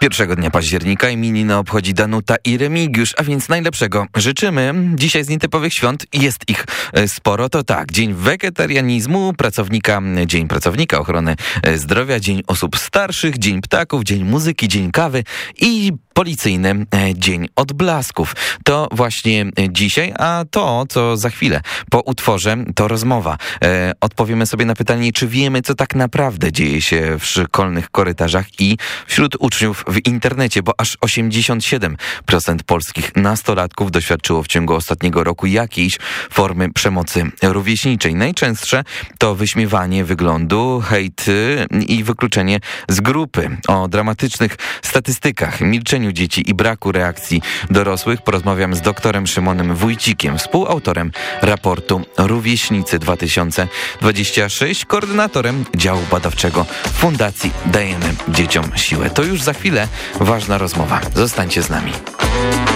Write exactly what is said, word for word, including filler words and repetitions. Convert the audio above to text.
Pierwszego dnia października imieniny obchodzi Danuta i Remigiusz, a więc najlepszego życzymy. Dzisiaj z nietypowych świąt jest ich sporo, to tak, Dzień Wegetarianizmu, pracownika, Dzień Pracownika Ochrony Zdrowia, Dzień Osób Starszych, Dzień Ptaków, Dzień Muzyki, Dzień Kawy i policyjny Dzień Odblasków. To właśnie dzisiaj, a to, co za chwilę po utworze, to rozmowa. E, odpowiemy sobie na pytanie, czy wiemy, co tak naprawdę dzieje się w szkolnych korytarzach i wśród uczniów w internecie, bo aż osiemdziesiąt siedem procent polskich nastolatków doświadczyło w ciągu ostatniego roku jakiejś formy przemocy rówieśniczej. Najczęstsze to wyśmiewanie wyglądu, hejt i wykluczenie z grupy. O dramatycznych statystykach, milczeniu dzieci i braku reakcji dorosłych porozmawiam z doktorem Szymonem Wójcikiem, współautorem raportu Rówieśnicy dwa tysiące dwudziesty szósty, koordynatorem działu badawczego Fundacji Dajemy Dzieciom Siłę. To już za chwilę ważna rozmowa. Zostańcie z nami.